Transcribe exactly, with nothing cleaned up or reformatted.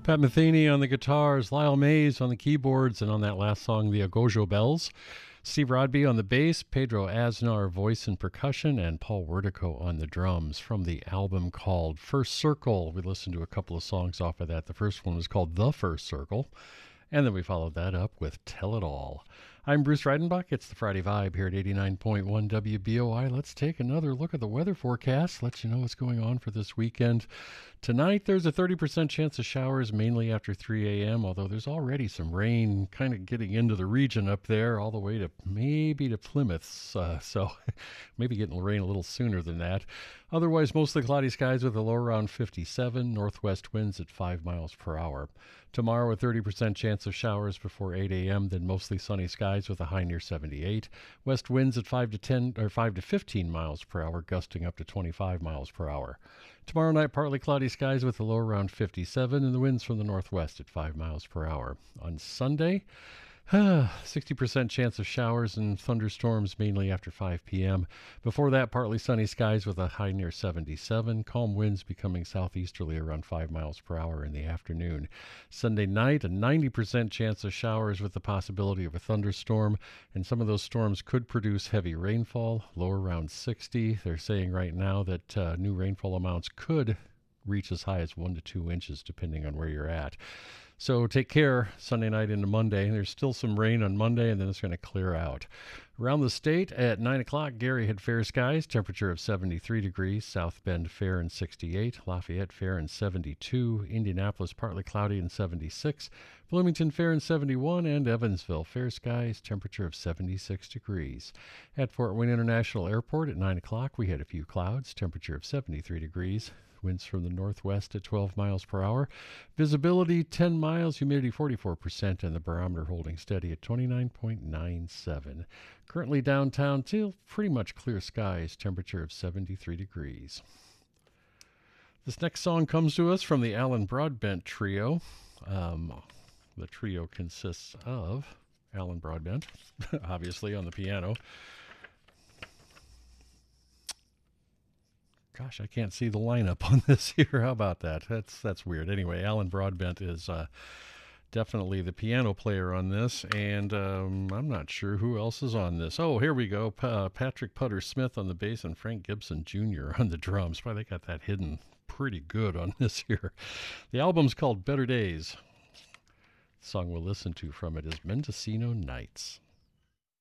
Pat Metheny on the guitars, Lyle Mays on the keyboards, and on that last song, the Agojo Bells. Steve Rodby on the bass, Pedro Aznar voice and percussion, and Paul Wertico on the drums from the album called First Circle. We listened to a couple of songs off of that. The first one was called The First Circle, and then we followed that up with Tell It All. I'm Bruce Reidenbach. It's the Friday Vibe here at eighty-nine point one W B O I. Let's take another look at the weather forecast, let you know what's going on for this weekend. Tonight, there's a thirty percent chance of showers, mainly after three a.m., although there's already some rain kind of getting into the region up there, all the way to maybe to Plymouth, uh, so maybe getting rain a little sooner than that. Otherwise, mostly cloudy skies with a low around fifty-seven, northwest winds at five miles per hour. Tomorrow, a thirty percent chance of showers before eight a.m., then mostly sunny skies with a high near seventy-eight. West winds at five to ten or five to fifteen miles per hour, gusting up to twenty-five miles per hour. Tomorrow night, partly cloudy skies with a low around fifty-seven, and the winds from the northwest at five miles per hour. On Sunday, sixty percent chance of showers and thunderstorms, mainly after five p.m. Before that, partly sunny skies with a high near seventy-seven. Calm winds becoming southeasterly around five miles per hour in the afternoon. Sunday night, a ninety percent chance of showers with the possibility of a thunderstorm, and some of those storms could produce heavy rainfall, low around sixty. They're saying right now that uh, new rainfall amounts could reach as high as one to two inches, depending on where you're at. So take care Sunday night into Monday. There's still some rain on Monday, and then it's going to clear out. Around the state at nine o'clock, Gary had fair skies, temperature of seventy-three degrees. South Bend fair and sixty-eight. Lafayette fair and seventy-two. Indianapolis partly cloudy and seventy-six. Bloomington fair and seventy-one. And Evansville fair skies, temperature of seventy-six degrees. At Fort Wayne International Airport at nine o'clock, we had a few clouds, temperature of seventy-three degrees. Winds from the northwest at twelve miles per hour. Visibility ten miles, humidity forty-four percent, and the barometer holding steady at twenty-nine point nine seven. Currently downtown, till pretty much clear skies, temperature of seventy-three degrees. This next song comes to us from the Alan Broadbent Trio. Um, the trio consists of Alan Broadbent, obviously on the piano. Gosh, I can't see the lineup on this here. How about that? That's that's weird. Anyway, Alan Broadbent is uh, definitely the piano player on this, and um, I'm not sure who else is on this. Oh, here we go. Pa- uh, Patrick Putter Smith on the bass and Frank Gibson Junior on the drums. Boy, they got that hidden pretty good on this here. The album's called Better Days. The song we'll listen to from it is Mendocino Nights.